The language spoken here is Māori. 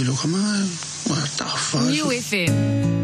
Look at mine. What the fuck? New FM.